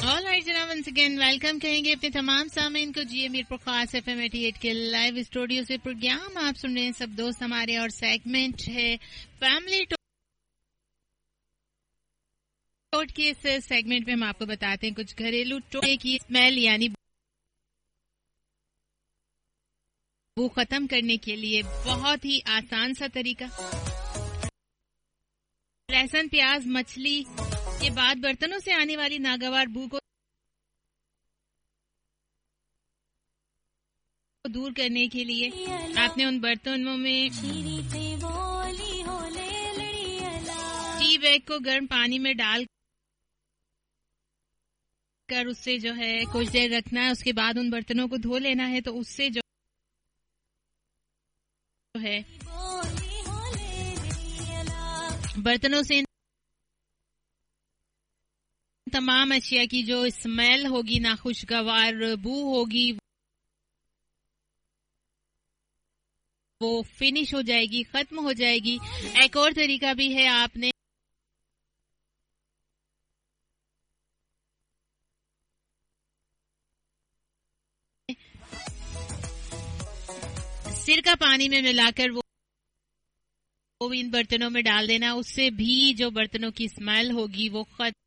All right जनाब, once again welcome कहेंगे अपने तमाम सामीन को जीए मीरपुर खास FM 88 के लाइव स्टूडियो से। प्रोग्राम आप सुन रहे हैं सब दोस्त हमारे, और सेगमेंट है फैमिली टोट के। इस सेगमेंट में हम आपको बताते हैं कुछ घरेलू टोटे की स्मेल यानी वो खत्म करने के लिए बहुत ही आसान सा तरीका। लहसुन, प्याज, मछली के बाद बर्तनों से आने वाली नागवार बू को दूर करने के लिए आपने उन बर्तनों में टी बैग को गर्म पानी में डाल कर उससे जो है कुछ देर रखना है। उसके बाद उन बर्तनों को धो लेना है, तो उससे जो है बर्तनों से तमाम अशिया की जो स्मेल होगी, नाखुशगवार बू होगी, वो फिनिश हो जाएगी, खत्म हो जाएगी। एक और तरीका भी है, आपने सिरका पानी में मिलाकर वो इन बर्तनों में डाल देना। उससे भी जो बर्तनों की स्मेल होगी वो खत्म